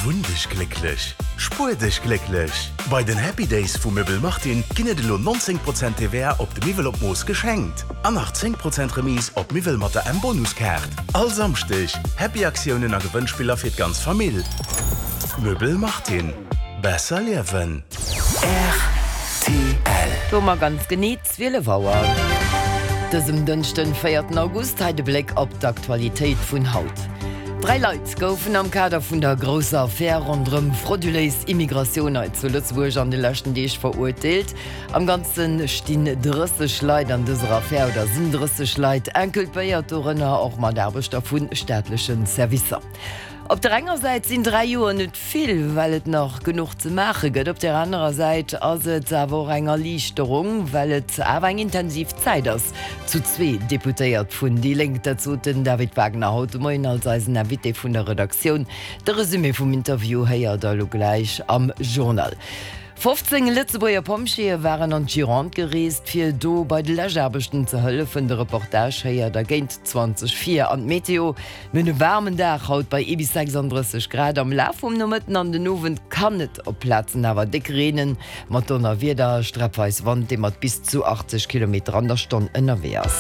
Wundisch glücklich. Spur dich glücklich. Bei den Happy Days von Möbel Martin kinne de lo 19% TVA op de Mivelopmoos geschenkt. An 10% Remis op Mivelmatte en Bonuskart. All samstich, Happy Aktionen a Gewünnspieler fir ganz Familie. Möbel Martin. Besser leben. RTL. Thomas ganz geniet, Wille Wauer. Diesem dünchten 4. August hat der Blick auf die Aktualität von Haut. 3 Leute goufen am Kader vun der grosser Affäre rondem frauduleis Immigration zu Lützburg an de letzten Deeg verurteilt. Am ganzen stehen 30 Leute an dieser Affäre oder sind 30 Leute enkelpéiert Rinner auch mat d'Arbechter vun staatlichen Servicer. Op der einen Seite sind 3 Jahre nicht viel, weil es noch genug zu machen gibt. Auf der anderen Seite ist es aber eine Erleichterung, weil es aber eine intensive Zeit ist. Zu 2 Deputiert von Die Linke dazu, den David Wagner heute Morgen als Invité von der Redaktion. Der Resümee vom Interview hier da gleich am Journal. 15 Lützeburger Pomschier waren an Gironde gereist, für do bei den Legerbechten zu helfen. Der Reportage hier da geht 2004 an Meteo. Mit einem warmen Tag haut bei bis 36 Grad am Lauf Nummern an den Ofen kann nicht auf Platzen, aber dick regnen. Mit einer wieder straffweis Wand, die mit bis zu 80 km an der Stunde unterwegs.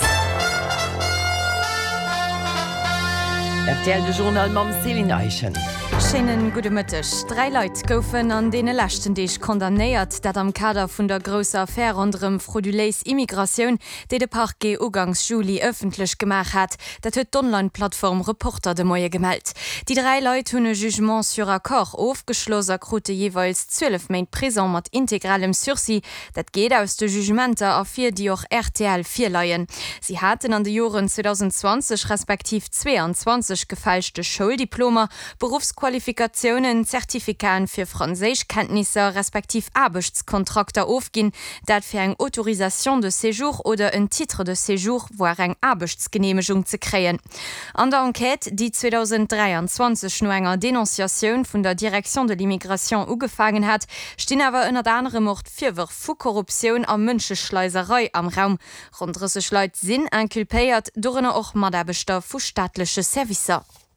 RTL de Journal mam Selin Eichen. Schönen gute Mittag. 3 Leute goufen an dene Lächten Deeg kondamnéiert, dat am Kader vun der grosser Affäre rondem frauduleis Immigration, die de Parquet ugangs Juli öffentlich gemacht hat, dat huet d'Online-Plattform Reporter de Moie gemeldt. Die 3 Leute hunne Jugement sur accord aufgeschlosser Krute jeweils 12 Main Prison mat integralem Sursis, dat geht aus de Jugementer a 4 die auch RTL 4 leiien. Sie hatten an de Joren 2020 respektiv 22 gefälschte Schuldiploma, Berufsqualifikationen, Zertifikaten für Französischkenntnisse respektiv Arbeitskontrakte aufgehen, dat für eine Autorisation de Séjour oder ein Titre de Séjour, wo eine Arbeitsgenehmigung zu kriegen. An der Enquete, die 2023 nur einer Denunziation von der Direction de l'Immigration angefangen hat, stehen aber unter anderem auch Vorwürfe von Korruption und Menschenschleuserei am Raum. Rund 30 Leute sind inculpiert, darunter auch Mandatbester von staatlichen Services.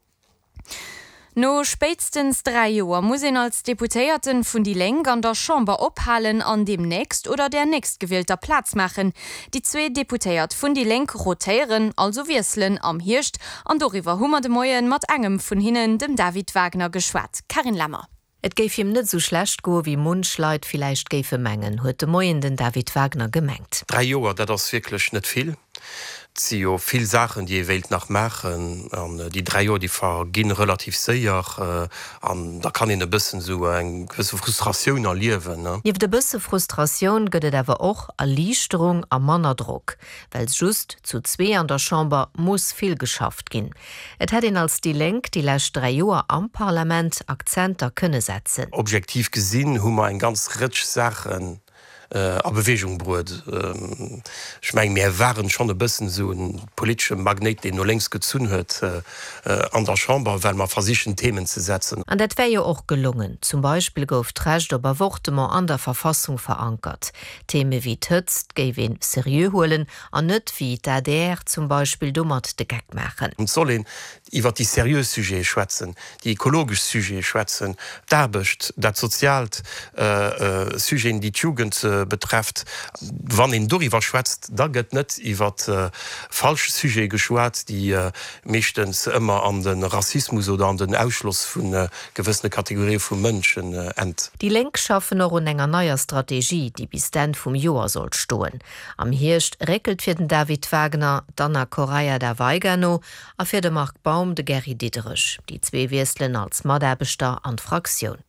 No spätestens 3 Jahre muss ihn als Deputierten von Die Linke an der Chamber abhalten an dem nächst oder der nächstgewählter Platz machen. Die 2 Deputiert von Die Linke rotieren, also wechseln am Hirsch, und darüber hummer de Moien mit engem von hinnen, dem David Wagner, geschwat. Karin Lammer. Et geif ihm net so schlecht go wie Mundschleit vielleicht geife mengen, huet de Moien den David Wagner gemengt. 3 Jahre, das ist wirklich nicht viel. Sie ja viel Sachen, die Welt nach machen, und die 3 Jahre, die vergehen relativ sehr, und da kann ich ein bisschen so eine gewisse Frustration erleben. Ne? Neben der bisschen Frustration gibt es aber auch Erleichterung am Mannerdruck, weil just zu 2 an der Chamber muss viel geschafft gehen. Es hat ihn als Die Linke die letzten 3 Jahre am Parlament Akzente können setzen. Objektiv gesehen haben wir ein ganz rich Sachen a Bewegung brut. Ich mein, wir waren schon ein bisschen so ein politischer Magnet, den nur längst gezun hat an der Chamber, weil man versichern, Themen zu setzen. Und das wäre ja auch gelungen. Zum Beispiel gouf d'Recht op Avortement an der Verfassung verankert. Themen wie d'Hëtzt géwen serieux holen, an net wie d'ADR zum Beispiel dummert de Gag machen. Und sollen iwwer die seriös Sujet schwätzen, die ökologisch Sujet schwätzen, d'Arbecht, dat sozialt Sujet, die Jugend betrifft, wann en doriwer schwätzt, da gëtt net iwwer falsch Sujet geschwat, die mechtens immer an den Rassismus oder an den Ausschluss vun gewisse Kategorie vu Mënschen ent. Die Linke schaffen noch enger neuer Strategie, die bis dann vom Joar soll stohen. Am Hirsch reckelt fir den David Wagner, Dana Correia der Weigano, a fir de Mark Baum de Gerry Dieterich, die 2 Weselen als Mandatbester an Fraktion.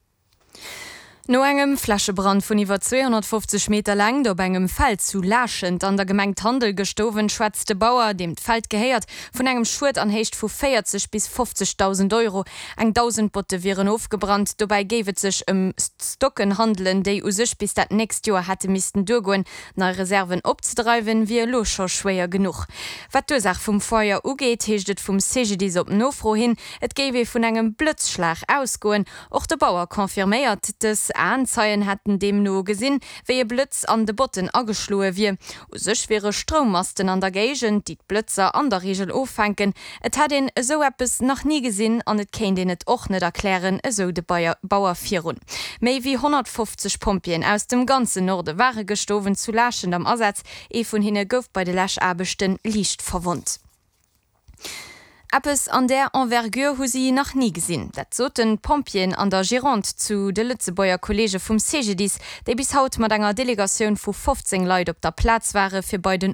No engem Flaschebrand vun iwwer 250 Meter lang do engem Fall zu laschend an der Gemengt Handel gestowen schwatzte Bauer, dem d'Feld geheiert, vun engem Schwurt an Hecht vu 40 bis 50.000 €. Eng 1000 Botte wären aufgebrannt, dobei gewet sech Stocken handeln, déi u sech bis dat nächst Joer hatte misisten durgoen, na Reserven opzedreiwen, wie locher schwéier genug. Wat d'Ursach vum Feuer ugeet, heeschtet vum CGD op Nofro hin, et gewe vun engem Blötzschlag ausgoen, och de Bauer konfirméiert des Anzeien hätten dem no gesinn, wie Blitz an de Botten ageschloe wie. Sech wäre Strommasten an der Gegend, die Blitzer an der Regel aufhängen. Et hat den so etwas noch nie gesinn an et kein den et och net erklären, so de Bauer Firun. Mei wie 150 Pompien aus dem ganzen Norde waren gestoven zu laschen am Ersatz, vun hinne gouf bei de Lächabechten liicht verwundt. Appes an der Envergure hu sie noch nie gesinn. Dat soten Pompien an der Gironde zu de Lützebauer Kollege vum Segedis, déi bis haut mat enger Delegationun vu 15 Leiit op der Platz waren fir bei den